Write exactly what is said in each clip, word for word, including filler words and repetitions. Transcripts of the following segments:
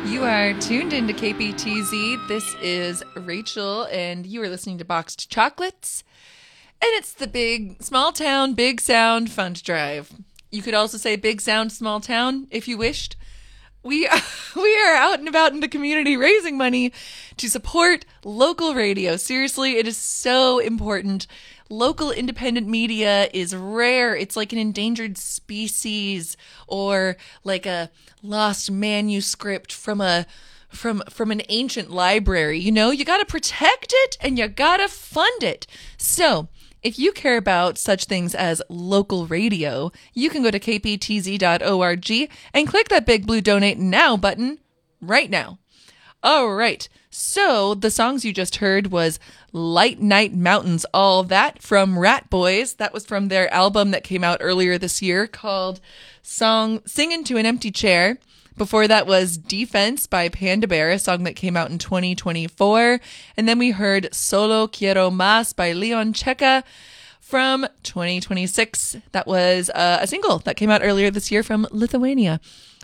You are tuned into K P T Z. This is Rachel, and you are listening to Boxed Chocolates. And it's the big, small town, big sound fund drive. You could also say big sound, small town, if you wished. We are, we are out and about in the community raising money to support local radio. Seriously, it is so important. Local independent media is rare. It's like an endangered species or like a lost manuscript from a from from an ancient library. You know, you got to protect it and you got to fund it. So, if you care about such things as local radio, you can go to k p t z dot org and click that big blue donate now button right now. All right. So the songs you just heard was Light Night Mountains, All That from Rat Boys. That was from their album that came out earlier this year called Song Singin' to an Empty Chair. Before that was Defense by Panda Bear, a song that came out in twenty twenty-four. And then we heard Solo Quiero Más by Leon Checa from twenty twenty-six. That was uh, a single that came out earlier this year from Lithuania.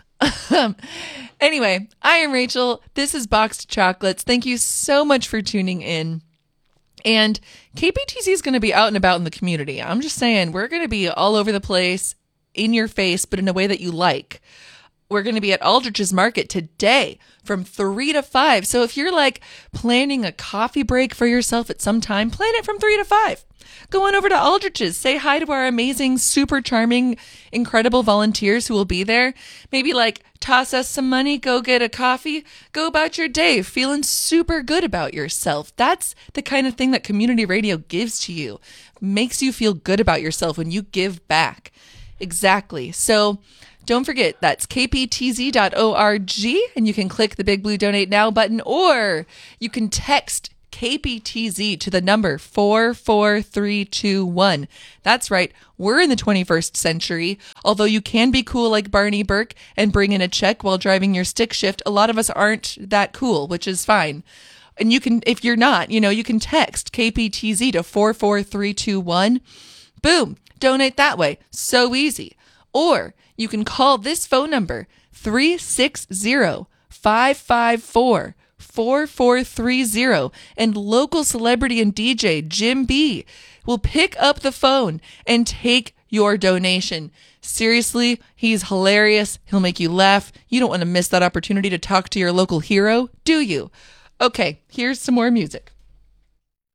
Anyway, I am Rachel. This is Boxed Chocolates. Thank you so much for tuning in. And K P T Z is going to be out and about in the community. I'm just saying, we're going to be all over the place, in your face, but in a way that you like. We're going to be at Aldrich's Market today from three to five. So if you're like planning a coffee break for yourself at some time, plan it from three to five. Go on over to Aldrich's. Say hi to our amazing, super charming, incredible volunteers who will be there. Maybe like toss us some money, go get a coffee, go about your day feeling super good about yourself. That's the kind of thing that community radio gives to you. Makes you feel good about yourself when you give back. Exactly. So don't forget, that's k p t z dot org, and you can click the big blue donate now button, or you can text K P T Z to the number four four three two one. That's right, we're in the twenty-first century. Although you can be cool like Barney Burke and bring in a check while driving your stick shift, a lot of us aren't that cool, which is fine. And you can, if you're not, you know, you can text K P T Z to four four three two one. Boom, donate that way. So easy. Or you can call this phone number, three six zero, five five four, four four three zero, and local celebrity and D J Jim B will pick up the phone and take your donation. Seriously, he's hilarious. He'll make you laugh. You don't want to miss that opportunity to talk to your local hero, do you? Okay, here's some more music.